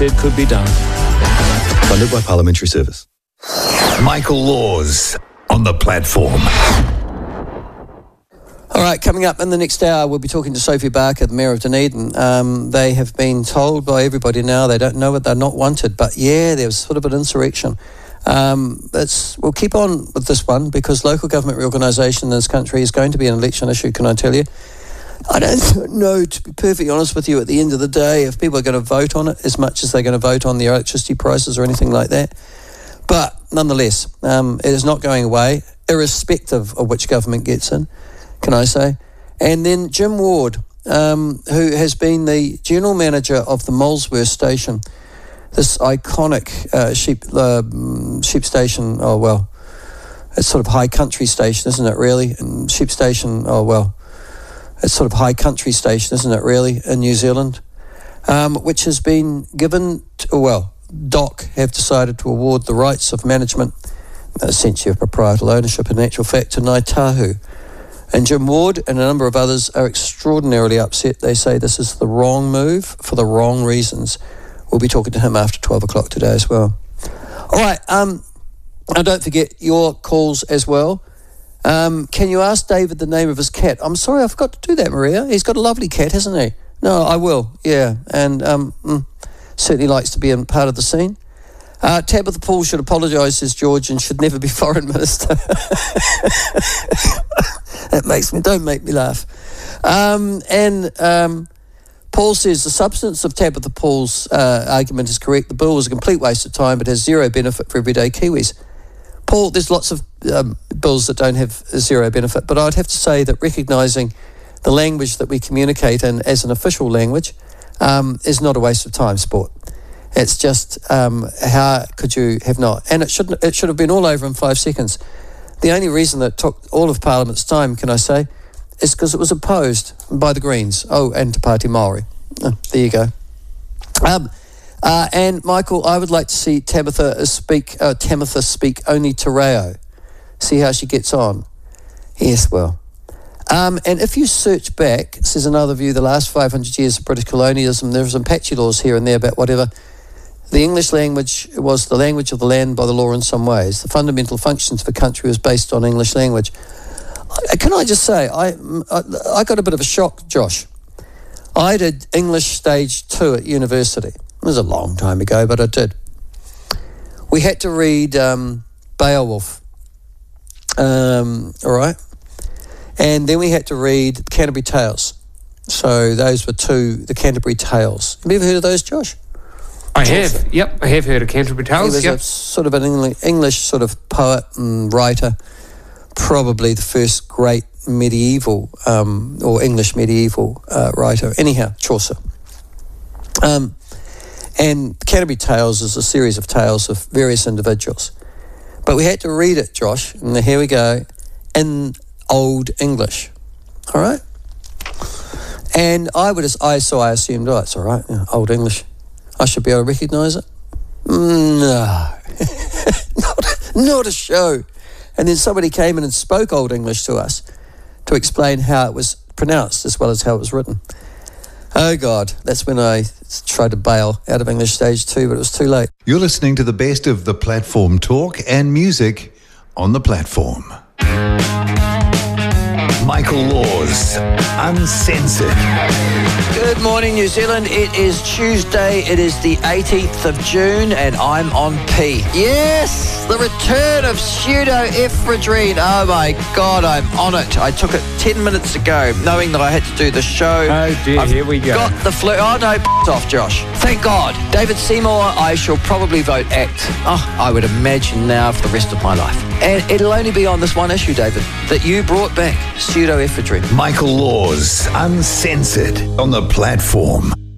said could be done. Funded by Parliamentary Service. Michael Laws on the platform. All right, coming up in the next hour, we'll be talking to Sophie Barker, the Mayor of Dunedin. They have been told by everybody now they don't know it, they're not wanted. But yeah, there was sort of an insurrection. We'll keep on with this one because local government reorganisation in this country is going to be an election issue, can I tell you? I don't know, to be perfectly honest with you, at the end of the day, if people are going to vote on it as much as they're going to vote on the electricity prices or anything like that. But nonetheless, it is not going away, irrespective of which government gets in, can I say. And then Jim Ward, who has been the general manager of the Molesworth station, this iconic sheep station. Oh, well, it's sort of high country station, isn't it, really? And sheep station, oh, well, it's sort of high country station, isn't it, really, in New Zealand, which has been given to, DOC have decided to award the rights of management, essentially of proprietal ownership in actual fact, to Ngāi Tahu. And Jim Ward and a number of others are extraordinarily upset. They say this is the wrong move for the wrong reasons. We'll be talking to him after 12 o'clock today as well. All right, and don't forget your calls as well. Can you ask David the name of his cat? I'm sorry, I forgot to do that, Maria. He's got a lovely cat, hasn't he? No, I will, yeah. And certainly likes to be in part of the scene. Tabitha Paul should apologise, says George, and should never be foreign minister. Don't make me laugh. Paul says the substance of Tabitha Paul's argument is correct. The bill was a complete waste of time but has zero benefit for everyday Kiwis. Paul, there's lots of bills that don't have zero benefit, but I'd have to say that recognising the language that we communicate in as an official language is not a waste of time, sport. It's just how could you have not? And it should have been all over in 5 seconds. The only reason that it took all of Parliament's time, can I say, is because it was opposed by the Greens. Oh, and Te Pāti Māori. There you go. And Michael, I would like to see Tamitha speak only Te Reo. See how she gets on. Yes, well. And if you search back, says another view, the last 500 years of British colonialism, there were some patchy laws here and there about whatever. The English language was the language of the land by the law in some ways. The fundamental functions of a country was based on English language. Can I just say, I got a bit of a shock, Josh. I did English Stage 2 at university. It was a long time ago, but I did. We had to read Beowulf, all right? And then we had to read Canterbury Tales. So those were the Canterbury Tales. Have you ever heard of those, Josh? I have, yep. I have heard of Canterbury Tales, He was a sort of an English sort of poet and writer, probably the first great medieval or English medieval writer. Anyhow, Chaucer. And Canterbury Tales is a series of tales of various individuals. But we had to read it, Josh, and here we go, in Old English. All right? And I assumed, it's all right, Old English. I should be able to recognise it. No, not a show. And then somebody came in and spoke Old English to us to explain how it was pronounced as well as how it was written. Oh, God, that's when I tried to bail out of English Stage 2, but it was too late. You're listening to the best of the platform talk and music on the platform. Michael Laws, Uncensored. Good morning, New Zealand. It is Tuesday. It is the 18th of June, and I'm on P. Yes, the return of pseudoephedrine. Oh, my God, I'm on it. I took it 10 minutes ago, knowing that I had to do the show. Oh, dear, here we go. Got the flu. Oh, no, off, Josh. Thank God. David Seymour, I shall probably vote ACT. Oh, I would imagine now for the rest of my life. And it'll only be on this one issue, David, that you brought back pseudoephedrine. Michael Laws, Uncensored on the platform.